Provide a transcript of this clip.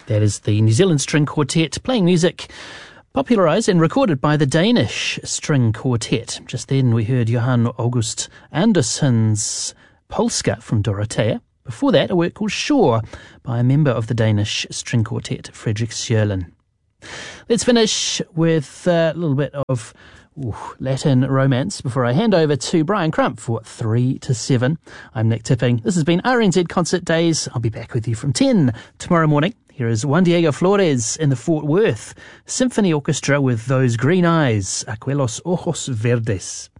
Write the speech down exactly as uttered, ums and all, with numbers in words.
That is the New Zealand String Quartet playing music popularised and recorded by the Danish String Quartet. Just then we heard Johan August Andersson's Polska from Dorothea. Before that, a work called Shore by a member of the Danish String Quartet, Fredrik Sjölin. Let's finish with a little bit of ooh, Latin romance before I hand over to Brian Crump for three to seven. I'm Nick Tipping. This has been R N Z Concert Days. I'll be back with you from ten tomorrow morning. Here is Juan Diego Flores in the Fort Worth Symphony Orchestra with Those Green Eyes, Aquelos Ojos Verdes.